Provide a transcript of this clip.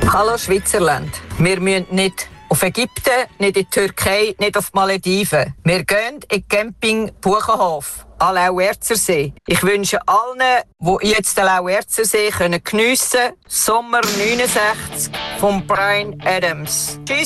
Hallo Schweizerland. Wir müssen nicht auf Ägypten, nicht in die Türkei, nicht auf die Malediven. Wir gehen in Camping Buchenhof an Lauerzersee. Ich wünsche allen, die jetzt den Lauerzersee geniessen können, Sommer 69 von Bryan Adams. Tschüss.